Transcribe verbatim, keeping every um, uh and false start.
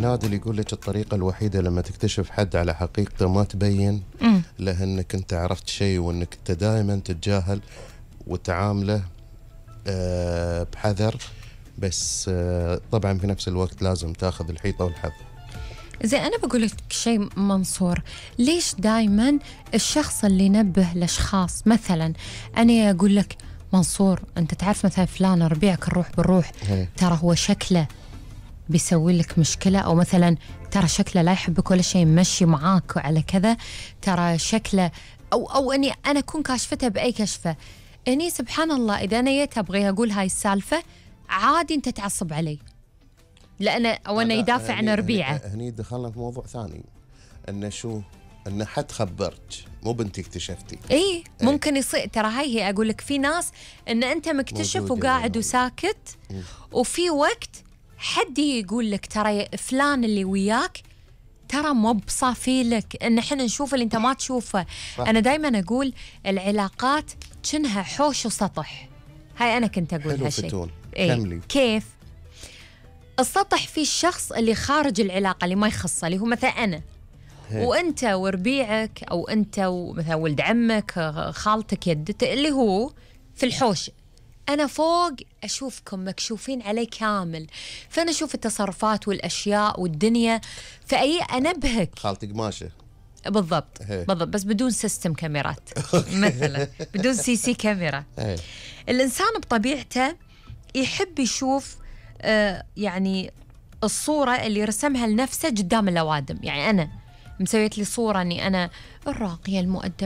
نادل يقول لك الطريقة الوحيدة لما تكتشف حد على حقيقته ما تبين مم. له انك انت عرفت شيء، وانك انت دائما تتجاهل وتعامله آه بحذر، بس آه طبعا في نفس الوقت لازم تاخذ الحيطة والحذر. زي أنا بقول لك شيء منصور، ليش دايما الشخص اللي ينبه الأشخاص، مثلا أنا أقول لك منصور أنت تعرف مثلا فلان ربيعك الروح بالروح، هي. ترى هو شكله بيسوي لك مشكلة، أو مثلا ترى شكله لا يحبك ولا شيء مشي معاك على كذا، ترى شكله أو أو أني أنا أكون كاشفتها بأي كشفة، أني سبحان الله إذا أنا جيت أبغي أقول هاي السالفة عادي أنت تعصب علي لأن أو أنا يدافع عن ربيعه. هني دخلنا في موضوع ثاني، أن شو أن حد خبرك مو بنتي اكتشفتي. إيه ممكن يصير، ترى هاي هي أقول لك في ناس أن أنت مكتشف وقاعد يعني. وساكت مم. وفي وقت حد يقول لك ترى فلان اللي وياك ترى مو بصافي لك، ان احنا نشوف اللي انت ما تشوفه. صح. انا دائما اقول العلاقات كأنها حوش وسطح، هاي انا كنت اقول هالشيء. إيه؟ كيف السطح فيه الشخص اللي خارج العلاقه اللي ما يخصه، اللي هو مثلا انا هي. وانت وربيعك، او انت ومثلا ولد عمك خالتك يدته، اللي هو في الحوش. أنا فوق أشوفكم مكشوفين علي كامل، فأنا أشوف التصرفات والأشياء والدنيا، فأي أنبهك. خالتي قماشة بالضبط هي. بالضبط، بس بدون سيستم كاميرات مثلا، بدون سي سي كاميرا. هي. الإنسان بطبيعته يحب يشوف آه يعني الصورة اللي رسمها لنفسه قدام الأوادم. يعني أنا مسويت لي صورة أني أنا الراقية المؤدبة